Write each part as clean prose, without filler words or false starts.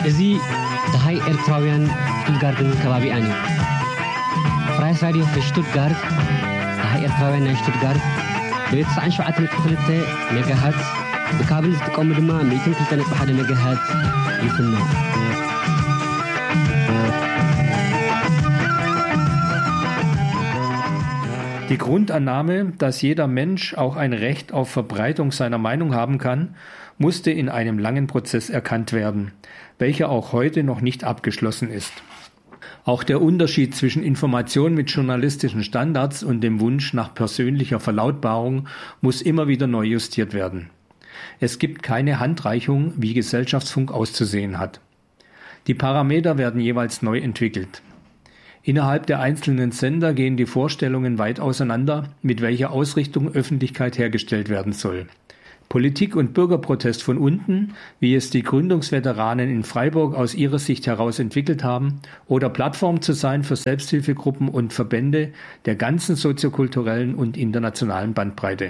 እዚ ፀሃይ ኤርትራውያን ሽቱትጋርትን ከባቢኣን እዩ። ፍራይስ ራድዮ ሽቱትጋርት ፀሃይ ኤርትራውያን ናይ ሽቱትጋርት ብ97.2 ሜጋሄርዝ ብካብል ዝጥቀሙ ድማ 102.1 ሜጋሄርዝ ይፍኖ። Die Grundannahme, dass jeder Mensch auch ein Recht auf Verbreitung seiner Meinung haben kann, musste in einem langen Prozess erkannt werden, welcher auch heute noch nicht abgeschlossen ist. Auch der Unterschied zwischen Information mit journalistischen Standards und dem Wunsch nach persönlicher Verlautbarung muss immer wieder neu justiert werden. Es gibt keine Handreichung, wie Gesellschaftsfunk auszusehen hat. Die Parameter werden jeweils neu entwickelt. Innerhalb der einzelnen Sender gehen die Vorstellungen weit auseinander, mit welcher Ausrichtung Öffentlichkeit hergestellt werden soll. Politik und Bürgerprotest von unten, wie es die Gründungsveteranen in Freiburg aus ihrer Sicht heraus entwickelt haben, oder Plattform zu sein für Selbsthilfegruppen und Verbände der ganzen soziokulturellen und internationalen Bandbreite.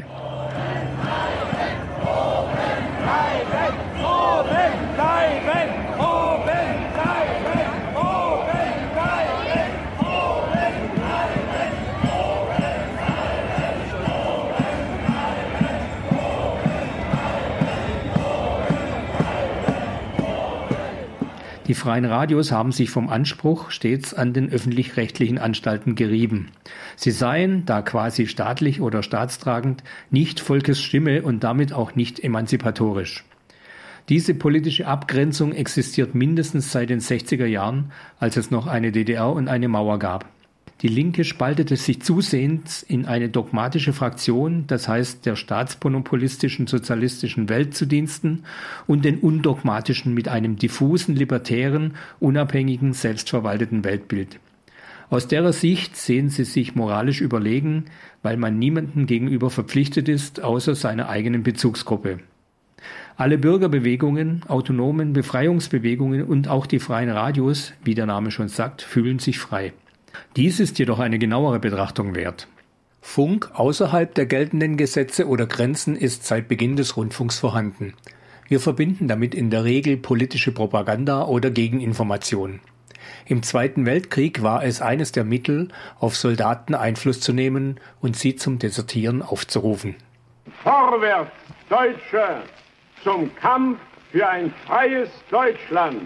Die freien Radios haben sich vom Anspruch stets an den öffentlich-rechtlichen Anstalten gerieben. Sie seien, da quasi staatlich oder staatstragend, nicht Volkes Stimme und damit auch nicht emanzipatorisch. Diese politische Abgrenzung existiert mindestens seit den 60er Jahren, als es noch eine DDR und eine Mauer gab. Die Linke spaltete sich zusehends in eine dogmatische Fraktion, das heißt der staatsmonopolistischen sozialistischen Welt zu Diensten, und den undogmatischen mit einem diffusen, libertären, unabhängigen, selbstverwalteten Weltbild. Aus derer Sicht sehen sie sich moralisch überlegen, weil man niemandem gegenüber verpflichtet ist, außer seiner eigenen Bezugsgruppe. Alle Bürgerbewegungen, autonomen Befreiungsbewegungen und auch die freien Radios, wie der Name schon sagt, fühlen sich frei. Dies ist jedoch eine genauere Betrachtung wert. Funk außerhalb der geltenden Gesetze oder Grenzen ist seit Beginn des Rundfunks vorhanden. Wir verbinden damit in der Regel politische Propaganda oder Gegeninformation. Im Zweiten Weltkrieg war es eines der Mittel, auf Soldaten Einfluss zu nehmen und sie zum Desertieren aufzurufen. Vorwärts, Deutsche, zum Kampf für ein freies Deutschland.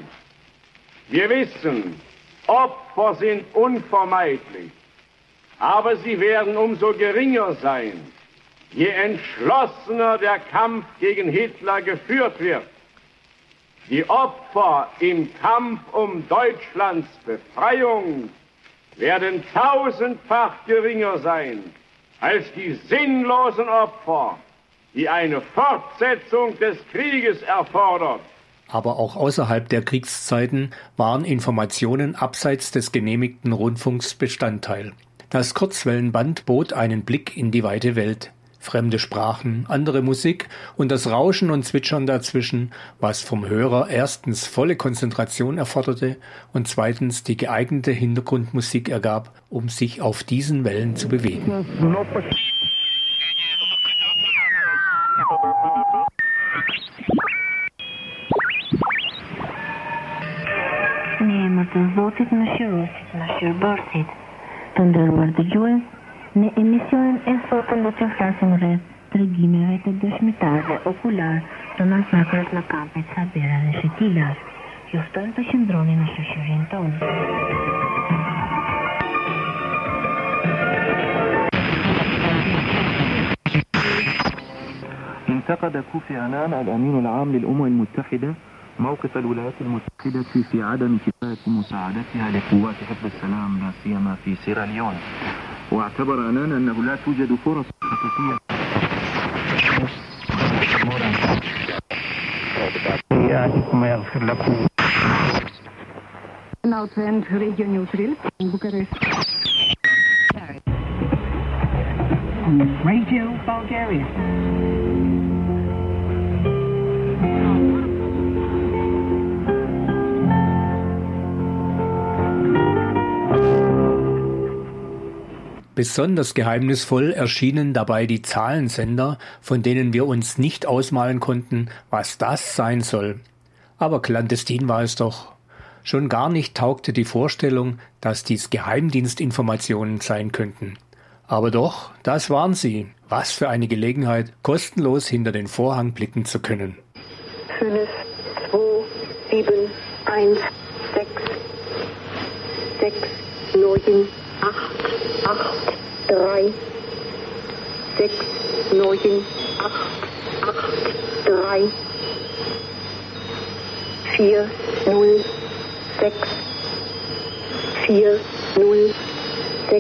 Wir wissen, Opfer sind unvermeidlich, aber sie werden umso geringer sein, je entschlossener der Kampf gegen Hitler geführt wird. Die Opfer im Kampf um Deutschlands Befreiung werden tausendfach geringer sein als die sinnlosen Opfer, die eine Fortsetzung des Krieges erfordert. Aber auch außerhalb der Kriegszeiten waren Informationen abseits des genehmigten Rundfunks Bestandteil. Das Kurzwellenband bot einen Blick in die weite Welt, fremde Sprachen, andere Musik und das Rauschen und Zwitschern dazwischen, was vom Hörer erstens volle Konzentration erforderte und zweitens die geeignete Hintergrundmusik ergab, um sich auf diesen Wellen zu bewegen. Të Zotit mëshiruesit, mëshirëbërësit, të nderuar dëgjues, në emisionin e sotëm do të flasim rreth tregimeve të dëshmitarëve okular të masakrës në kampet Sabera dhe Shetila. Ju ftoj të qëndroni në shoqërinë tonë. انتقد كوفي عنان الأمين العام للأمم المتحدة موقف الولايات المتحدة في عدم كفاية مساعدتها لقوات حفظ السلام لا سيما في سيراليون، واعتبر عنان أنه لا توجد فرص حقيقية. يغفر لكم. Radio Bulgaria. Besonders geheimnisvoll erschienen dabei die Zahlensender, von denen wir uns nicht ausmalen konnten, was das sein soll. Aber clandestin war es doch. Schon gar nicht taugte die Vorstellung, dass dies Geheimdienstinformationen sein könnten. Aber doch, das waren sie. Was für eine Gelegenheit, kostenlos hinter den Vorhang blicken zu können. 5, 2, 7, 1, 6, 9, 8, 3, 6, 9, 8, 3, 4, 0, 6, 4, 0, 6,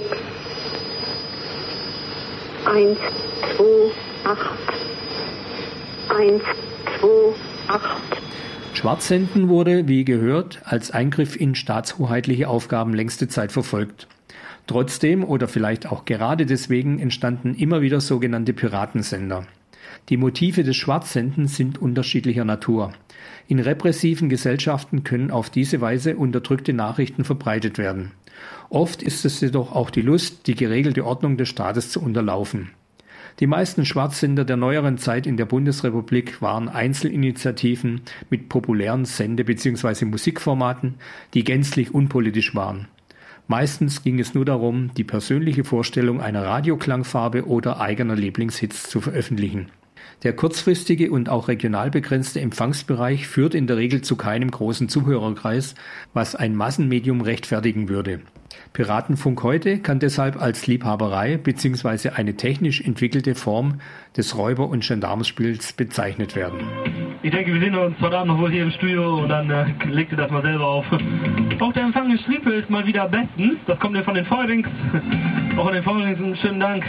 1, 2, 8, 1, 2, 8. Schwarzsenden wurde, wie gehört, als Eingriff in staatshoheitliche Aufgaben längste Zeit verfolgt. Trotzdem oder vielleicht auch gerade deswegen entstanden immer wieder sogenannte Piratensender. Die Motive des Schwarzsendens sind unterschiedlicher Natur. In repressiven Gesellschaften können auf diese Weise unterdrückte Nachrichten verbreitet werden. Oft ist es jedoch auch die Lust, die geregelte Ordnung des Staates zu unterlaufen. Die meisten Schwarzsender der neueren Zeit in der Bundesrepublik waren Einzelinitiativen mit populären Sende- bzw. Musikformaten, die gänzlich unpolitisch waren. Meistens ging es nur darum, die persönliche Vorstellung einer Radioklangfarbe oder eigener Lieblingshits zu veröffentlichen. Der kurzfristige und auch regional begrenzte Empfangsbereich führt in der Regel zu keinem großen Zuhörerkreis, was ein Massenmedium rechtfertigen würde. Piratenfunk heute kann deshalb als Liebhaberei bzw. eine technisch entwickelte Form des Räuber- und Gendarmenspiels bezeichnet werden. Ich denke, wir sehen uns heute Abend noch wohl hier im Studio und dann legt ihr das mal selber auf. Auch der Empfang in Striepel ist mal wieder bestens. Das kommt ja von den Feuerings. Auch an den Feuerings einen schönen Dank.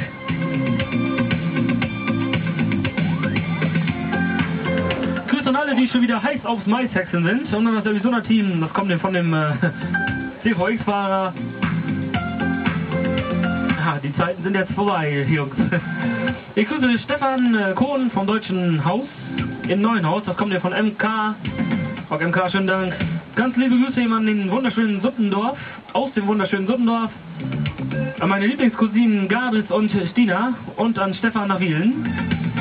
Grüße an alle, die schon wieder heiß aufs Maishexen sind. Und dann das Arizona-Team, das kommt ja von dem CVX-Fahrer. Die Zeiten sind jetzt vorbei, Jungs. Ich grüße Stefan Kohn vom Deutschen Haus im Neuen Haus. Das kommt ja von MK. Auch MK, schönen Dank. Ganz liebe Grüße an den wunderschönen Suppendorf, aus dem wunderschönen Suppendorf. An meine Lieblingscousinen Gabis und Stina und an Stefan nach Wielen.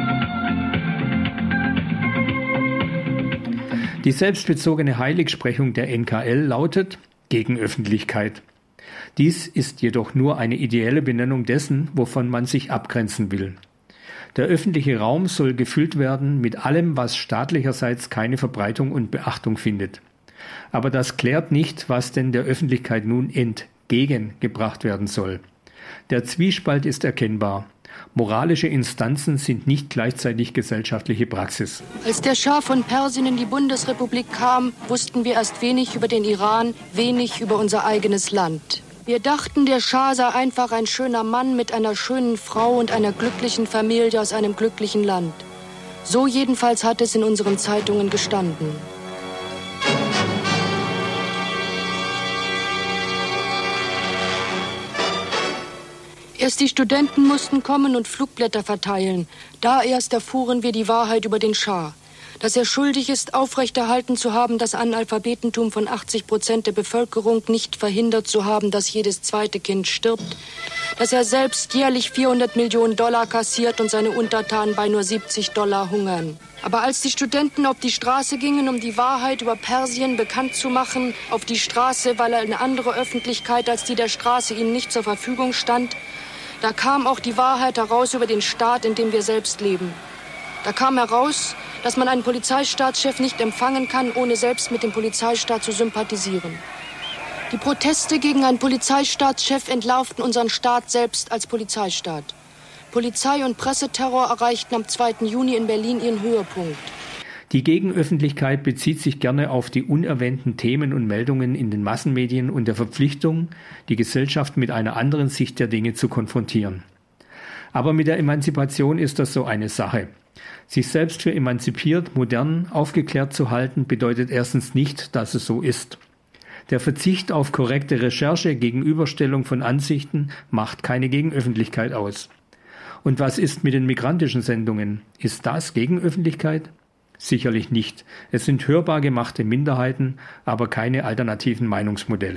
Die selbstbezogene Heiligsprechung der NKL lautet Gegenöffentlichkeit. Dies ist jedoch nur eine ideelle Benennung dessen, wovon man sich abgrenzen will. Der öffentliche Raum soll gefüllt werden mit allem, was staatlicherseits keine Verbreitung und Beachtung findet. Aber das klärt nicht, was denn der Öffentlichkeit nun entgegengebracht werden soll. Der Zwiespalt ist erkennbar. Moralische Instanzen sind nicht gleichzeitig gesellschaftliche Praxis. Als der Schah von Persien in die Bundesrepublik kam, wussten wir erst wenig über den Iran, wenig über unser eigenes Land. Wir dachten, der Schah sei einfach ein schöner Mann mit einer schönen Frau und einer glücklichen Familie aus einem glücklichen Land. So jedenfalls hat es in unseren Zeitungen gestanden. Erst die Studenten mussten kommen und Flugblätter verteilen. Da erst erfuhren wir die Wahrheit über den Schah. Dass er schuldig ist, aufrechterhalten zu haben, das Analphabetentum von 80% der Bevölkerung, nicht verhindert zu haben, dass jedes zweite Kind stirbt. Dass er selbst jährlich $400 Millionen kassiert und seine Untertanen bei nur $70 hungern. Aber als die Studenten auf die Straße gingen, um die Wahrheit über Persien bekannt zu machen, auf die Straße, weil eine andere Öffentlichkeit als die der Straße ihnen nicht zur Verfügung stand, da kam auch die Wahrheit heraus über den Staat, in dem wir selbst leben. Da kam heraus, dass man einen Polizeistaatschef nicht empfangen kann, ohne selbst mit dem Polizeistaat zu sympathisieren. Die Proteste gegen einen Polizeistaatschef entlarvten unseren Staat selbst als Polizeistaat. Polizei- und Presseterror erreichten am 2. Juni in Berlin ihren Höhepunkt. Die Gegenöffentlichkeit bezieht sich gerne auf die unerwähnten Themen und Meldungen in den Massenmedien und der Verpflichtung, die Gesellschaft mit einer anderen Sicht der Dinge zu konfrontieren. Aber mit der Emanzipation ist das so eine Sache. Sich selbst für emanzipiert, modern, aufgeklärt zu halten, bedeutet erstens nicht, dass es so ist. Der Verzicht auf korrekte Recherche, Gegenüberstellung von Ansichten macht keine Gegenöffentlichkeit aus. Und was ist mit den migrantischen Sendungen? Ist das Gegenöffentlichkeit? Sicherlich nicht. Es sind hörbar gemachte Minderheiten, aber keine alternativen Meinungsmodelle.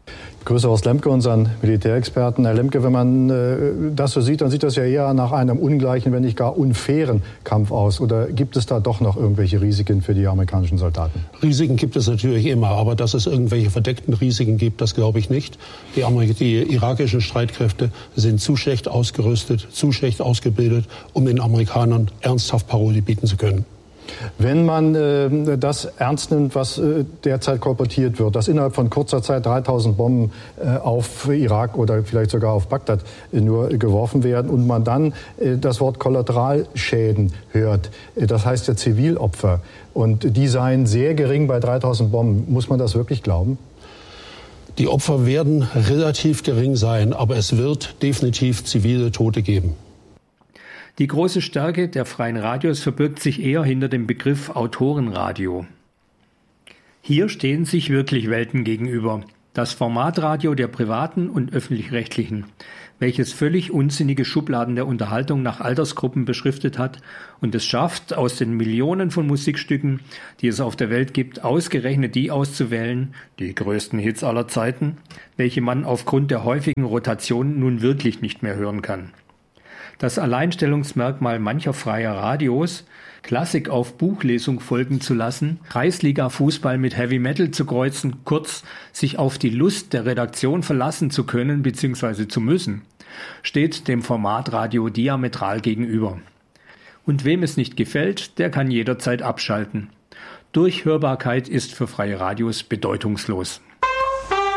Ich grüße Horst Lemke, unseren Militärexperten. Herr Lemke, wenn man das so sieht, dann sieht das ja eher nach einem ungleichen, wenn nicht gar unfairen Kampf aus. Oder gibt es da doch noch irgendwelche Risiken für die amerikanischen Soldaten? Risiken gibt es natürlich immer, aber dass es irgendwelche verdeckten Risiken gibt, das glaube ich nicht. Die irakischen Streitkräfte sind zu schlecht ausgerüstet, zu schlecht ausgebildet, um den Amerikanern ernsthaft Paroli bieten zu können. Wenn man das ernst nimmt, was derzeit kolportiert wird, dass innerhalb von kurzer Zeit 3000 Bomben auf Irak oder vielleicht sogar auf Bagdad nur geworfen werden und man dann das Wort Kollateralschäden hört, das heißt ja Zivilopfer, und die seien sehr gering bei 3000 Bomben, muss man das wirklich glauben? Die Opfer werden relativ gering sein, aber es wird definitiv zivile Tote geben. Die große Stärke der freien Radios verbirgt sich eher hinter dem Begriff Autorenradio. Hier stehen sich wirklich Welten gegenüber. Das Formatradio der privaten und öffentlich-rechtlichen, welches völlig unsinnige Schubladen der Unterhaltung nach Altersgruppen beschriftet hat und es schafft, aus den Millionen von Musikstücken, die es auf der Welt gibt, ausgerechnet die auszuwählen, die größten Hits aller Zeiten, welche man aufgrund der häufigen Rotation nun wirklich nicht mehr hören kann. Das Alleinstellungsmerkmal mancher freier Radios, Klassik auf Buchlesung folgen zu lassen, Kreisliga-Fußball mit Heavy Metal zu kreuzen, kurz sich auf die Lust der Redaktion verlassen zu können bzw. zu müssen, steht dem Formatradio diametral gegenüber. Und wem es nicht gefällt, der kann jederzeit abschalten. Durchhörbarkeit ist für freie Radios bedeutungslos.